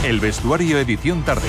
El vestuario edición tarde.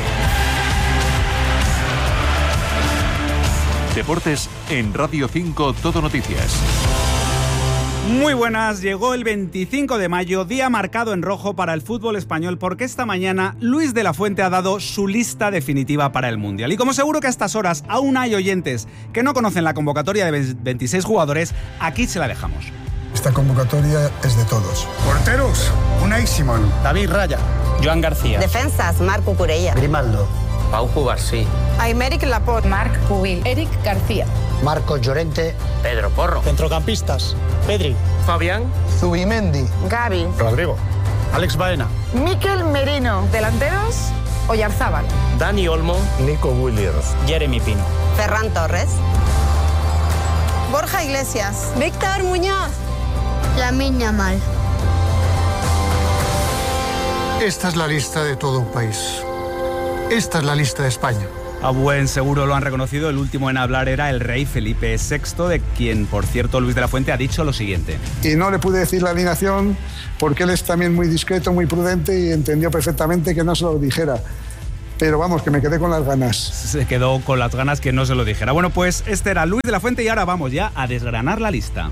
Deportes en Radio 5 Todo Noticias. Muy buenas, llegó el 25 de mayo, día marcado en rojo para el fútbol español, porque esta mañana Luis de la Fuente ha dado su lista definitiva para el Mundial. Y como seguro que a estas horas aún hay oyentes que no conocen la convocatoria de 26 jugadores, aquí se la dejamos. Esta convocatoria es de todos. Porteros, Unai Simón, David Raya, Joan García. Defensas, Marc Cucurella, Grimaldo, Pau Cubarsí, Aymeric Laporte, Marc Pubil, Eric García, Marcos Llorente, Pedro Porro. Centrocampistas, Pedri, Fabián, Zubimendi, Gavi, Rodrigo, Alex Baena, Mikel Merino. Delanteros, Oyarzábal, Dani Olmo, Nico Williams, Jeremy Pino, Ferran Torres, Borja Iglesias, Víctor Muñoz, Lamine Yamal. esta es la lista de todo un país. Esta es la lista de España. A buen seguro lo han reconocido, el último en hablar era el rey Felipe VI, de quien, por cierto, Luis de la Fuente ha dicho lo siguiente. y no le pude decir la alineación porque él es también muy discreto, muy prudente y entendió perfectamente que no se lo dijera. Pero vamos, que me quedé con las ganas. Se quedó con las ganas que no se lo dijera. Bueno, pues este era Luis de la Fuente y ahora vamos ya a desgranar la lista.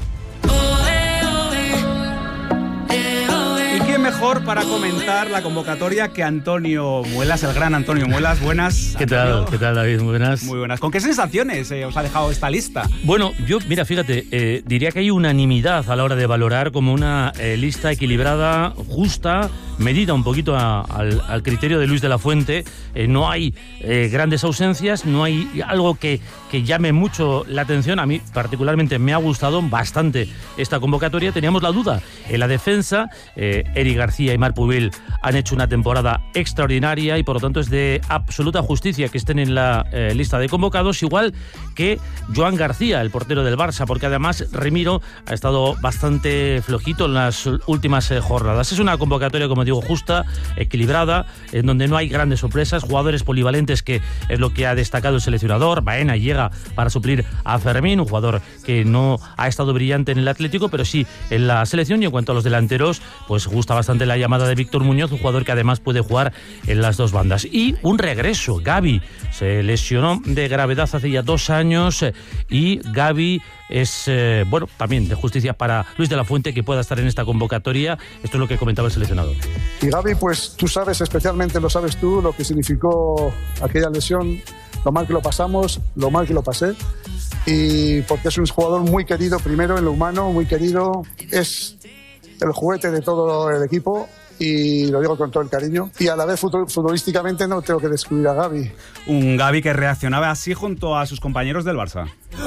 ¿Y quién mejor para comentar la convocatoria que Antonio Muelas, el gran Antonio Muelas? Buenas. ¿Qué tal? Antonio. ¿Qué tal, David? Muy buenas. Muy buenas. ¿Con qué sensaciones os ha dejado esta lista? Bueno, yo, mira, fíjate, diría que hay unanimidad a la hora de valorar como una lista equilibrada, justa, medida un poquito al criterio de Luis de la Fuente. No hay grandes ausencias, no hay algo que llame mucho la atención. A mí particularmente me ha gustado bastante esta convocatoria. Teníamos la duda en la defensa. Eric García y Marc Pubil han hecho una temporada extraordinaria y por lo tanto es de absoluta justicia que estén en la lista de convocados, igual que Joan García, el portero del Barça, porque además Remiro ha estado bastante flojito en las últimas jornadas. Es una convocatoria, como digo, justa, equilibrada, en donde no hay grandes sorpresas, jugadores polivalentes, que es lo que ha destacado el seleccionador. Baena llega para suplir a Fermín, un jugador que no ha estado brillante en el Atlético, pero sí en la selección. Y en cuanto a los delanteros, pues gusta bastante la llamada de Víctor Muñoz, un jugador que además puede jugar en las dos bandas. Y un regreso, Gavi se lesionó de gravedad hace ya 2 años y Gavi es, bueno, también de justicia para Luis de la Fuente que pueda estar en esta convocatoria. Esto es lo que comentaba el seleccionador. Y Gavi, pues tú sabes, especialmente lo sabes tú, lo que significó aquella lesión, lo mal que lo pasamos, lo mal que lo pasé, y porque es un jugador muy querido, primero en lo humano, muy querido, es el juguete de todo el equipo y lo digo con todo el cariño, y a la vez futbolísticamente no tengo que descubrir a Gavi. Un Gavi que reaccionaba así junto a sus compañeros del Barça.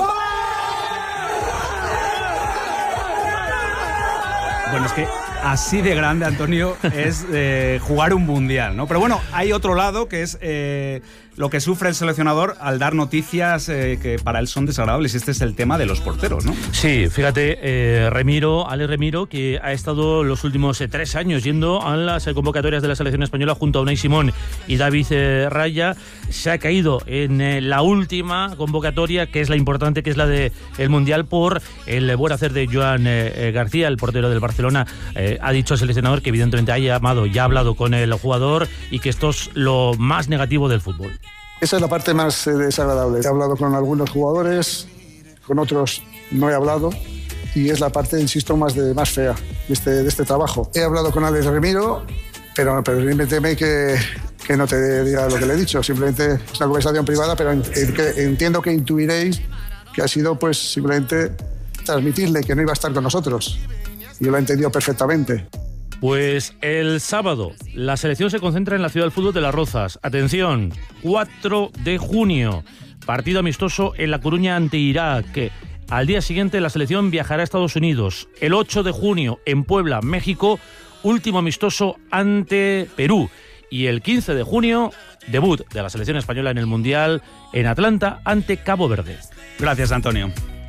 Bueno, es que así de grande, Antonio, es jugar un mundial, ¿no? Pero bueno, hay otro lado que es lo que sufre el seleccionador al dar noticias que para él son desagradables. Este es el tema de los porteros, ¿no? Sí, fíjate, Ale Remiro, que ha estado los últimos 3 años yendo a las convocatorias de la selección española junto a Unai Simón y David Raya, se ha caído en la última convocatoria, que es la importante, que es la del Mundial, por el buen hacer de Joan García, el portero del Barcelona. Ha dicho el seleccionador que evidentemente ha llamado, ya ha hablado con el jugador y que esto es lo más negativo del fútbol. Esa es la parte más desagradable. He hablado con algunos jugadores, con otros no he hablado, y es la parte, insisto, más fea de este trabajo. He hablado con Alex Remiro, pero permíteme que no te diga lo que le he dicho. Simplemente es una conversación privada, pero entiendo que intuiréis que ha sido pues simplemente transmitirle que no iba a estar con nosotros. Yo lo he entendido perfectamente. Pues el sábado la selección se concentra en la Ciudad del Fútbol de Las Rozas. Atención, 4 de junio, partido amistoso en La Coruña ante Irak. Al día siguiente la selección viajará a Estados Unidos. El 8 de junio en Puebla, México, último amistoso ante Perú. Y el 15 de junio, debut de la selección española en el Mundial en Atlanta ante Cabo Verde. Gracias, Antonio.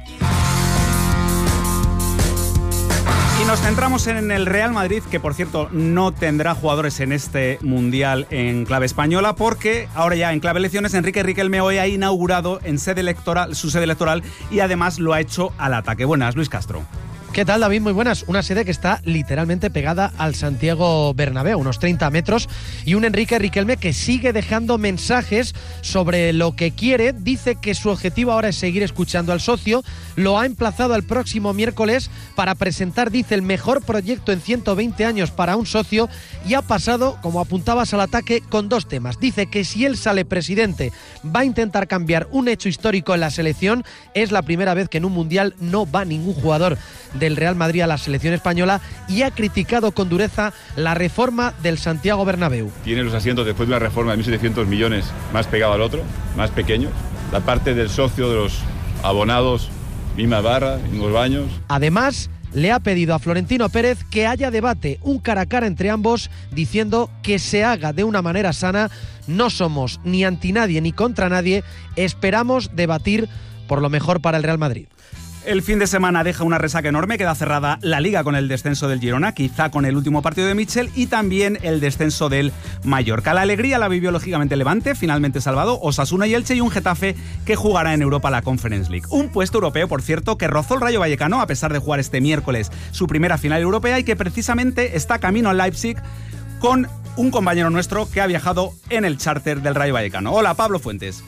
Y nos centramos en el Real Madrid, que por cierto no tendrá jugadores en este Mundial en clave española, porque ahora ya en clave elecciones Enrique Riquelme hoy ha inaugurado en su sede electoral y además lo ha hecho al ataque. Buenas, Luis Castro. ¿Qué tal, David? Muy buenas. Una sede que está literalmente pegada al Santiago Bernabéu, unos 30 metros, y un Enrique Riquelme que sigue dejando mensajes sobre lo que quiere. Dice que su objetivo ahora es seguir escuchando al socio. Lo ha emplazado al próximo miércoles para presentar, dice, el mejor proyecto en 120 años para un socio, y ha pasado, como apuntabas, al ataque con 2 temas. Dice que si él sale presidente va a intentar cambiar un hecho histórico en la selección. Es la primera vez que en un mundial no va ningún jugador del Real Madrid a la selección española, y ha criticado con dureza la reforma del Santiago Bernabéu. Tiene los asientos después de una reforma de 1.700 millones más pegado al otro, más pequeños. La parte del socio, de los abonados, misma barra, mismos baños. Además, le ha pedido a Florentino Pérez que haya debate, un cara a cara entre ambos, diciendo que se haga de una manera sana. No somos ni anti nadie ni contra nadie, esperamos debatir por lo mejor para el Real Madrid. El fin de semana deja una resaca enorme, queda cerrada la Liga con el descenso del Girona, quizá con el último partido de Mitchell, y también el descenso del Mallorca. La alegría la vivió lógicamente Levante, finalmente salvado, Osasuna y Elche, y un Getafe que jugará en Europa la Conference League. Un puesto europeo, por cierto, que rozó el Rayo Vallecano a pesar de jugar este miércoles su primera final europea, y que precisamente está camino al Leipzig con un compañero nuestro que ha viajado en el charter del Rayo Vallecano. Hola, Pablo Fuentes.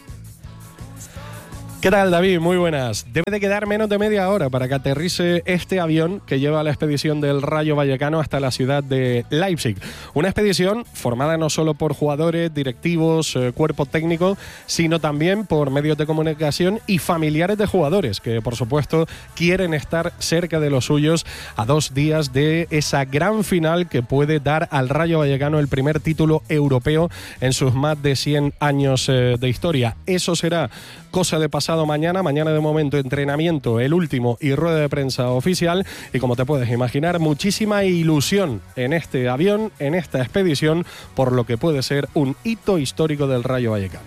¿Qué tal, David? Muy buenas. Debe de quedar menos de media hora para que aterrice este avión que lleva la expedición del Rayo Vallecano hasta la ciudad de Leipzig. Una expedición formada no solo por jugadores, directivos, cuerpo técnico, sino también por medios de comunicación y familiares de jugadores que, por supuesto, quieren estar cerca de los suyos a 2 días de esa gran final que puede dar al Rayo Vallecano el primer título europeo en sus más de 100 años de historia. Eso será cosa de pasado mañana. Mañana, de momento, entrenamiento, el último, y rueda de prensa oficial. Y como te puedes imaginar, muchísima ilusión en este avión, en esta expedición, por lo que puede ser un hito histórico del Rayo Vallecano.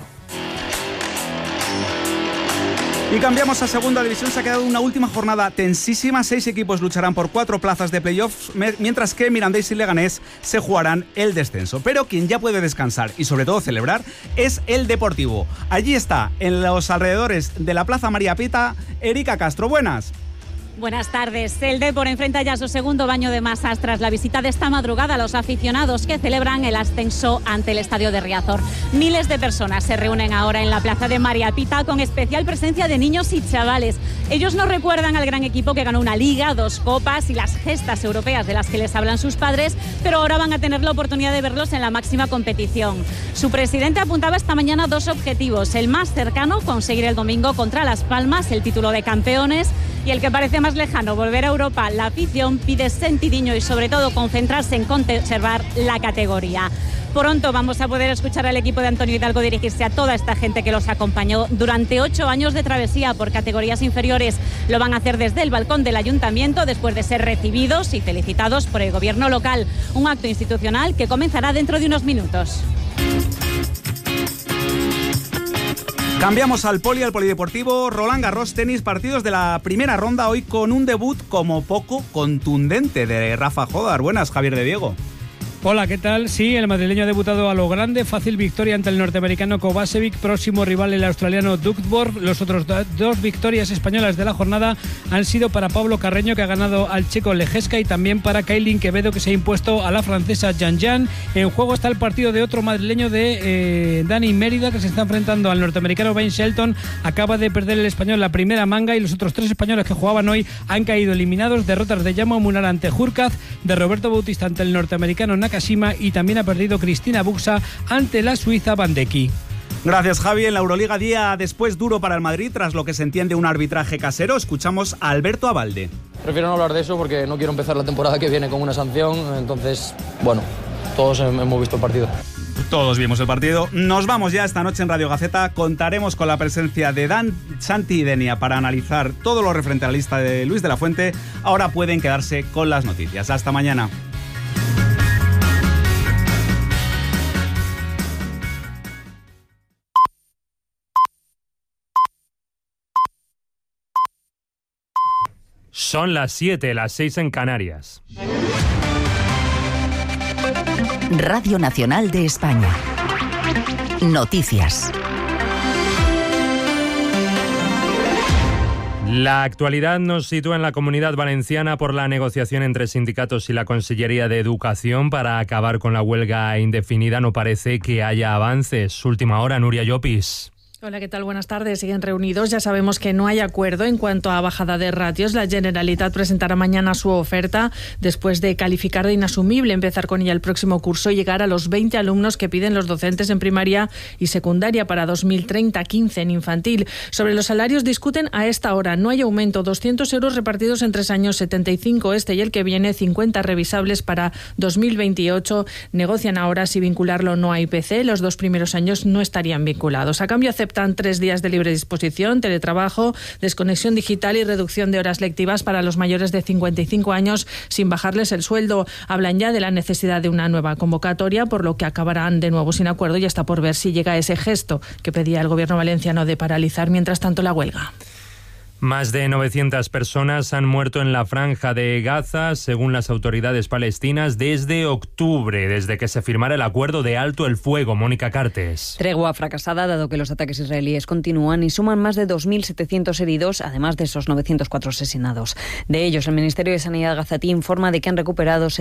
Y cambiamos a segunda división. Se ha quedado una última jornada tensísima. 6 equipos lucharán por 4 plazas de playoffs, mientras que Mirandés y Leganés se jugarán el descenso. Pero quien ya puede descansar y sobre todo celebrar es el Deportivo. Allí está, en los alrededores de la Plaza María Pita, Erika Castro. Buenas. Buenas tardes. El Depor enfrenta ya su segundo baño de masas tras la visita de esta madrugada a los aficionados que celebran el ascenso ante el estadio de Riazor. Miles de personas se reúnen ahora en la plaza de María Pita, con especial presencia de niños y chavales. Ellos no recuerdan al gran equipo que ganó una liga, 2 copas y las gestas europeas de las que les hablan sus padres, pero ahora van a tener la oportunidad de verlos en la máxima competición. Su presidente apuntaba esta mañana 2 objetivos. El más cercano, conseguir el domingo contra Las Palmas el título de campeones, y el que parece más lejano, volver a Europa. La afición pide sentidiño y sobre todo concentrarse en conservar la categoría. Pronto vamos a poder escuchar al equipo de Antonio Hidalgo dirigirse a toda esta gente que los acompañó durante 8 años de travesía por categorías inferiores. Lo van a hacer desde el balcón del ayuntamiento después de ser recibidos y felicitados por el gobierno local. Un acto institucional que comenzará dentro de unos minutos. Cambiamos al polideportivo. Roland Garros tenis, partidos de la primera ronda hoy con un debut como poco contundente de Rafa Jódar. Buenas, Javier de Diego. Hola, ¿qué tal? Sí, el madrileño ha debutado a lo grande, fácil victoria ante el norteamericano Kovacevic, próximo rival el australiano Duckworth. Los otros 2 victorias españolas de la jornada han sido para Pablo Carreño, que ha ganado al checo Lejeska, y también para Kailin Quevedo, que se ha impuesto a la francesa Yan Yan. En juego está el partido de otro madrileño de Dani Mérida, que se está enfrentando al norteamericano Ben Shelton. Acaba de perder el español la primera manga y los otros 3 españoles que jugaban hoy han caído eliminados. Derrotas de Jaume Munar ante Hurkacz, de Roberto Bautista ante el norteamericano Nakashima, y también ha perdido Cristina Buxa ante la suiza Bandecki. Gracias, Javi. En la Euroliga, día después duro para el Madrid tras lo que se entiende un arbitraje casero. Escuchamos a Alberto Abalde. Prefiero no hablar de eso porque no quiero empezar la temporada que viene con una sanción. Entonces, bueno, todos hemos visto el partido. Todos vimos el partido. Nos vamos ya esta noche en Radio Gaceta. Contaremos con la presencia de Santi y Denia para analizar todo lo referente a la lista de Luis de la Fuente. Ahora pueden quedarse con las noticias. Hasta mañana. Son las 7, las 6 en Canarias. Radio Nacional de España. Noticias. La actualidad nos sitúa en la Comunidad Valenciana por la negociación entre sindicatos y la Consellería de Educación para acabar con la huelga indefinida. No parece que haya avances. Última hora, Nuria Llopis. Hola, ¿qué tal? Buenas tardes. Siguen reunidos. Ya sabemos que no hay acuerdo en cuanto a bajada de ratios. La Generalitat presentará mañana su oferta después de calificar de inasumible empezar con ella el próximo curso y llegar a los 20 alumnos que piden los docentes en primaria y secundaria para 2030, 15 en infantil. Sobre los salarios discuten a esta hora. No hay aumento. 200 euros repartidos en 3 años, 75 este y el que viene, 50 revisables para 2028. Negocian ahora si vincularlo o no a IPC. Los 2 primeros años no estarían vinculados. A cambio, aceptan 3 días de libre disposición, teletrabajo, desconexión digital y reducción de horas lectivas para los mayores de 55 años sin bajarles el sueldo. Hablan ya de la necesidad de una nueva convocatoria, por lo que acabarán de nuevo sin acuerdo y está por ver si llega ese gesto que pedía el gobierno valenciano de paralizar mientras tanto la huelga. Más de 900 personas han muerto en la Franja de Gaza, según las autoridades palestinas, desde octubre, desde que se firmara el acuerdo de alto el fuego. Mónica Cartes. Tregua fracasada, dado que los ataques israelíes continúan y suman más de 2.700 heridos, además de esos 904 asesinados. De ellos, el Ministerio de Sanidad gazatí informa de que han recuperado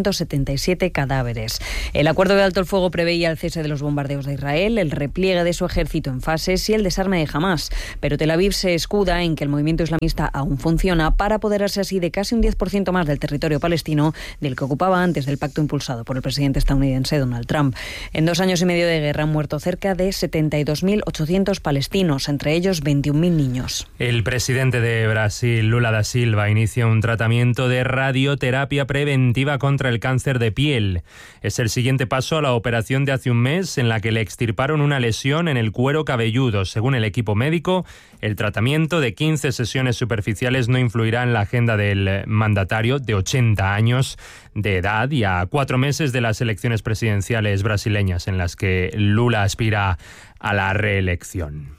777 cadáveres. El acuerdo de alto el fuego preveía el cese de los bombardeos de Israel, el repliegue de su ejército en fases y el desarme de Hamás. Pero Tel Aviv se escuda en que el movimiento islamista aún funciona para apoderarse así de casi un 10% más del territorio palestino del que ocupaba antes del pacto impulsado por el presidente estadounidense Donald Trump. En 2 años y medio de guerra han muerto cerca de 72.800 palestinos, entre ellos 21.000 niños. El presidente de Brasil, Lula da Silva, inicia un tratamiento de radioterapia preventiva contra el cáncer de piel. Es el siguiente paso a la operación de hace un mes en la que le extirparon una lesión en el cuero cabelludo. Según el equipo médico, el tratamiento de 15 sesiones superficiales no influirá en la agenda del mandatario de 80 años de edad y a 4 meses de las elecciones presidenciales brasileñas en las que Lula aspira a la reelección.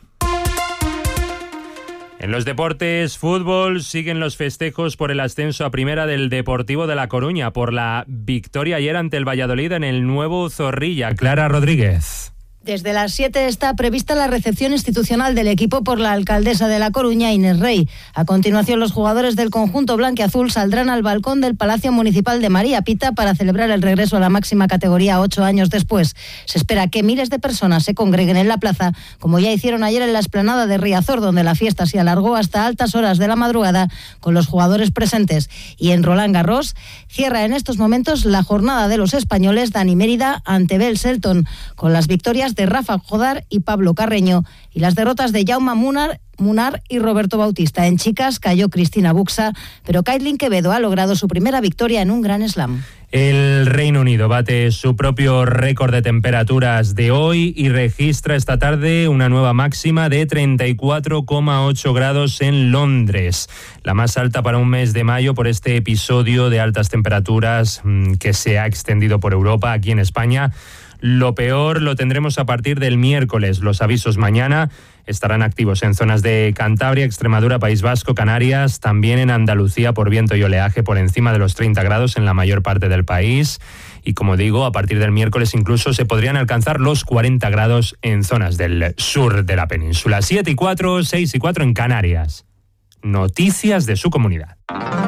En los deportes, fútbol, siguen los festejos por el ascenso a primera del Deportivo de La Coruña por la victoria ayer ante el Valladolid en el nuevo Zorrilla. Clara Rodríguez. Desde las 7 está prevista la recepción institucional del equipo por la alcaldesa de La Coruña, Inés Rey. A continuación, los jugadores del conjunto blanquiazul saldrán al balcón del Palacio Municipal de María Pita para celebrar el regreso a la máxima categoría 8 años después. Se espera que miles de personas se congreguen en la plaza, como ya hicieron ayer en la explanada de Riazor, donde la fiesta se alargó hasta altas horas de la madrugada con los jugadores presentes. Y en Roland Garros cierra en estos momentos la jornada de los españoles Dani Mérida ante Bell Selton, con las victorias de Rafa Jodar y Pablo Carreño y las derrotas de Jaume Munar y Roberto Bautista. En chicas cayó Cristina Buxa, pero Kaitlyn Quevedo ha logrado su primera victoria en un Grand Slam. El Reino Unido bate su propio récord de temperaturas de hoy y registra esta tarde una nueva máxima de 34,8 grados en Londres, la más alta para un mes de mayo por este episodio de altas temperaturas que se ha extendido por Europa. Aquí en España lo peor lo tendremos a partir del miércoles. Los avisos mañana estarán activos en zonas de Cantabria, Extremadura, País Vasco, Canarias, también en Andalucía por viento y oleaje por encima de los 30 grados en la mayor parte del país. Y como digo, a partir del miércoles incluso se podrían alcanzar los 40 grados en zonas del sur de la península. 7 y 4, 6 y 4 en Canarias. Noticias de su comunidad.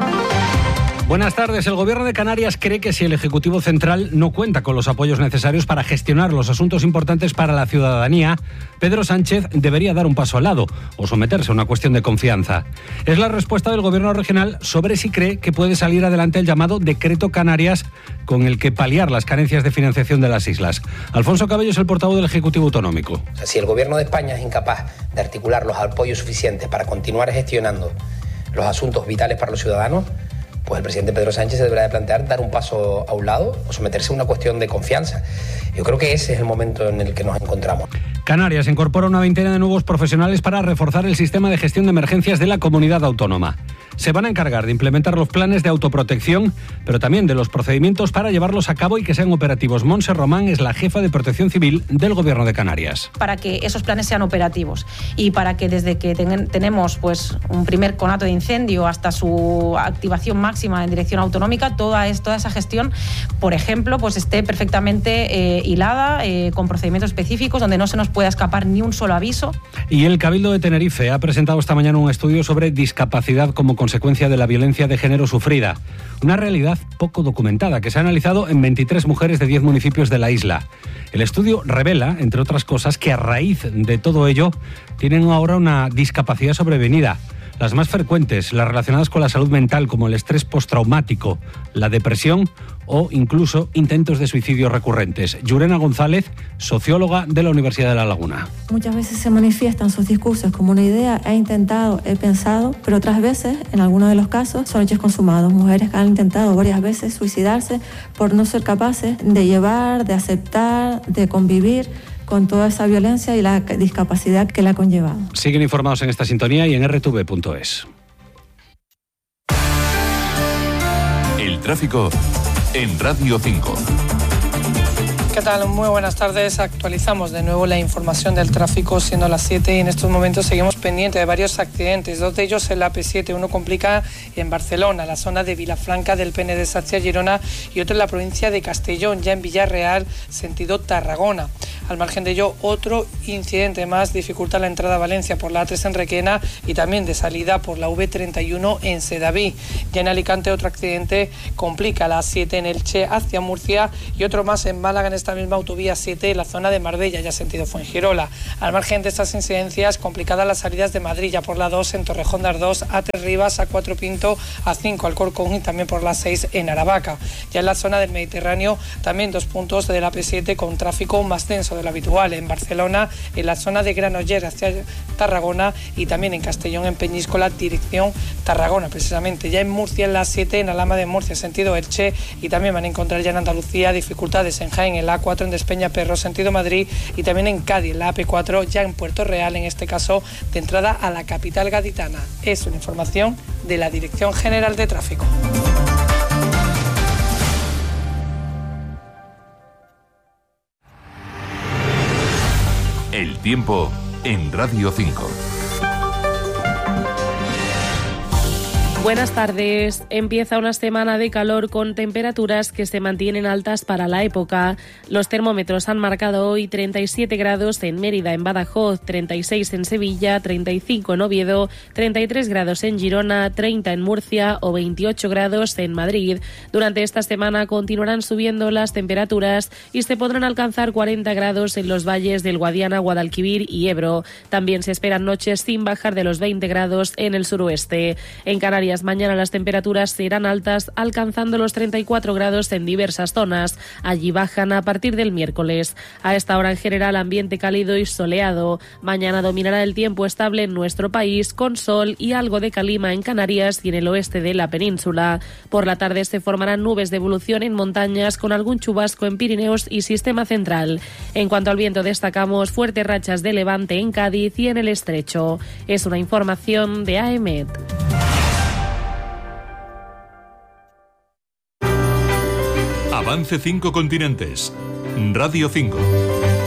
Buenas tardes. El Gobierno de Canarias cree que si el Ejecutivo Central no cuenta con los apoyos necesarios para gestionar los asuntos importantes para la ciudadanía, Pedro Sánchez debería dar un paso al lado o someterse a una cuestión de confianza. Es la respuesta del Gobierno regional sobre si cree que puede salir adelante el llamado Decreto Canarias, con el que paliar las carencias de financiación de las islas. Alfonso Cabello es el portavoz del Ejecutivo Autonómico. Si el Gobierno de España es incapaz de articular los apoyos suficientes para continuar gestionando los asuntos vitales para los ciudadanos, pues el presidente Pedro Sánchez se deberá de plantear dar un paso a un lado o someterse a una cuestión de confianza. Yo creo que ese es el momento en el que nos encontramos. Canarias incorpora una veintena de nuevos profesionales para reforzar el sistema de gestión de emergencias de la comunidad autónoma. Se van a encargar de implementar los planes de autoprotección, pero también de los procedimientos para llevarlos a cabo y que sean operativos. Montse Román es la jefa de Protección Civil del Gobierno de Canarias. Para que esos planes sean operativos y para que desde que tenemos pues un primer conato de incendio hasta su activación máxima máxima en dirección autonómica, toda esa gestión, por ejemplo, pues esté perfectamente hilada, con procedimientos específicos, donde no se nos pueda escapar ni un solo aviso. Y el Cabildo de Tenerife ha presentado esta mañana un estudio sobre discapacidad como consecuencia de la violencia de género sufrida. Una realidad poco documentada que se ha analizado en 23 mujeres de 10 municipios de la isla. El estudio revela, entre otras cosas, que a raíz de todo ello tienen ahora una discapacidad sobrevenida. Las más frecuentes, las relacionadas con la salud mental, como el estrés postraumático, la depresión o incluso intentos de suicidio recurrentes. Yurena González, socióloga de la Universidad de La Laguna. Muchas veces se manifiestan sus discursos como una idea, he intentado, he pensado, pero otras veces, en algunos de los casos, son hechos consumados. Mujeres que han intentado varias veces suicidarse por no ser capaces de llevar, de aceptar, de convivir con toda esa violencia y la discapacidad que la ha conllevado. Siguen informados en esta sintonía y en rtv.es. El tráfico en Radio 5. ¿Qué tal? Muy buenas tardes. Actualizamos de nuevo la información del tráfico, siendo las 7, y en estos momentos seguimos pendientes de varios accidentes. 2 de ellos en la AP7, uno complica en Barcelona, la zona de Vilafranca del PND hacia Girona, y otro en la provincia de Castellón, ya en Villarreal, sentido Tarragona. Al margen de ello, otro incidente más dificulta la entrada a Valencia por la A3 en Requena y también de salida por la V31 en Sedaví. Ya en Alicante, otro accidente complica la A7 en Elche hacia Murcia, y otro más en Málaga en esta misma autovía 7 en la zona de Marbella, ya sentido Fuengirola. Al margen de estas incidencias, complicadas las salidas de Madrid, ya por la 2 en Torrejón de Ardoz, A3 Rivas, A4 Pinto, A5 Alcorcón y también por la 6 en Aravaca. Ya en la zona del Mediterráneo, también 2 puntos de la P7 con tráfico más denso de lo habitual. En Barcelona, en la zona de Granollers hacia Tarragona, y también en Castellón, en Peñíscola, dirección Tarragona, precisamente. Ya en Murcia, en la 7 en Alhama de Murcia, sentido Elche, y también van a encontrar ya en Andalucía dificultades en Jaén, en la A4 en Despeñaperro, sentido Madrid, y también en Cádiz, en la AP4, ya en Puerto Real, en este caso de entrada a la capital gaditana. Es una información de la Dirección General de Tráfico. El tiempo en Radio 5. Buenas tardes. Empieza una semana de calor con temperaturas que se mantienen altas para la época. Los termómetros han marcado hoy 37 grados en Mérida, en Badajoz, 36 en Sevilla, 35 en Oviedo, 33 grados en Girona, 30 en Murcia o 28 grados en Madrid. Durante esta semana continuarán subiendo las temperaturas y se podrán alcanzar 40 grados en los valles del Guadiana, Guadalquivir y Ebro. También se esperan noches sin bajar de los 20 grados en el suroeste. En Canarias, mañana las temperaturas serán altas, alcanzando los 34 grados en diversas zonas. Allí bajan a partir del miércoles. A esta hora en general ambiente cálido y soleado. Mañana dominará el tiempo estable en nuestro país, con sol y algo de calima en Canarias y en el oeste de la península. Por la tarde se formarán nubes de evolución en montañas, con algún chubasco en Pirineos y Sistema Central. En cuanto al viento, destacamos fuertes rachas de levante en Cádiz y en el Estrecho. Es una información de AEMET. Avance 5 continentes. Radio 5.